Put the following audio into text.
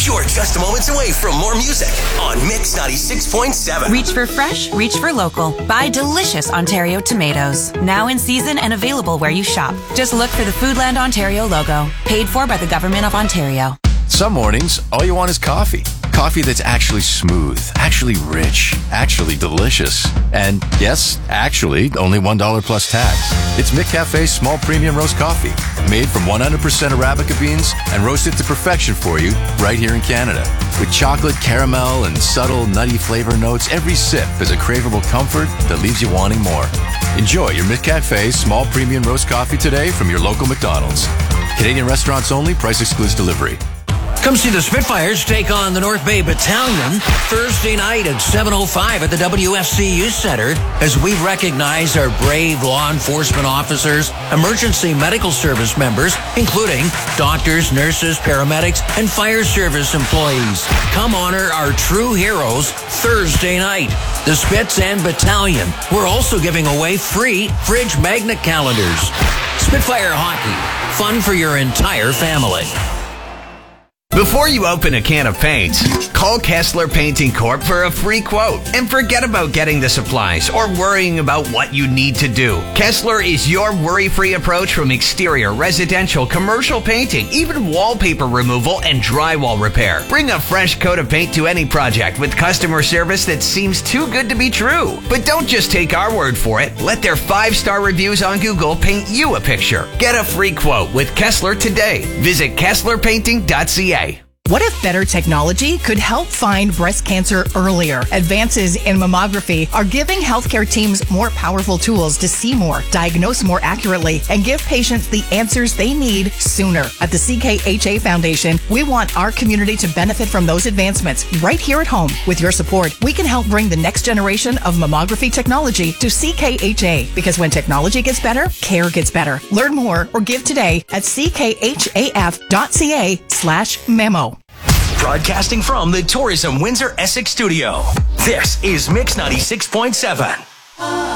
You're just moments away from more music on Mix 96.7. Reach for fresh, reach for local. Buy delicious Ontario tomatoes. Now in season and available where you shop. Just look for the Foodland Ontario logo. Paid for by the Government of Ontario. Some mornings, all you want is coffee. Coffee that's actually smooth, actually rich, actually delicious. And yes, actually, only $1 plus tax. It's McCafe's small premium roast coffee, made from 100% Arabica beans and roasted to perfection for you right here in Canada. With chocolate, caramel, and subtle nutty flavor notes, every sip is a craveable comfort that leaves you wanting more. Enjoy your McCafe's small premium roast coffee today from your local McDonald's. Canadian restaurants only, price excludes delivery. Come see the Spitfires take on the North Bay Battalion Thursday night at 7:05 at the WFC Youth Center as we recognize our brave law enforcement officers, emergency medical service members, including doctors, nurses, paramedics, and fire service employees. Come honor our true heroes Thursday night. The Spits and Battalion. We're also giving away free fridge magnet calendars. Spitfire Hockey. Fun for your entire family. Before you open a can of paints, call Kessler Painting Corp for a free quote and forget about getting the supplies or worrying about what you need to do. Kessler is your worry-free approach from exterior, residential, commercial painting, even wallpaper removal and drywall repair. Bring a fresh coat of paint to any project with customer service that seems too good to be true. But don't just take our word for it. Let their 5-star reviews on Google paint you a picture. Get a free quote with Kessler today. Visit KesslerPainting.ca. What if better technology could help find breast cancer earlier? Advances in mammography are giving healthcare teams more powerful tools to see more, diagnose more accurately, and give patients the answers they need sooner. At the CKHA Foundation, we want our community to benefit from those advancements right here at home. With your support, we can help bring the next generation of mammography technology to CKHA, because when technology gets better, care gets better. Learn more or give today at ckhaf.ca/memo. Broadcasting from the Tourism Windsor Essex studio. This is Mix 96.7.